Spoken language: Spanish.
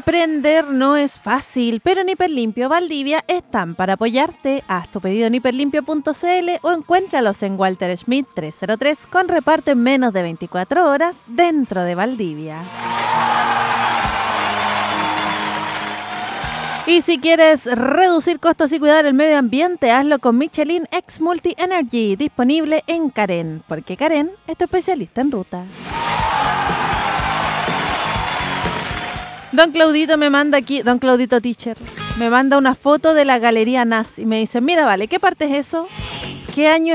Emprender no es fácil, pero en Hiperlimpio Valdivia están para apoyarte. Haz tu pedido en hiperlimpio.cl o encuéntralos en Walter Schmidt 303 con reparto en menos de 24 horas dentro de Valdivia. Y si quieres reducir costos y cuidar el medio ambiente, hazlo con Michelin X Multi Energy, disponible en Karen, porque Karen es tu especialista en ruta. Don Claudito me manda aquí, Don Claudito Teacher, me manda una foto de la Galería NAS y me dice, mira, vale, ¿qué parte es eso? ¿Qué año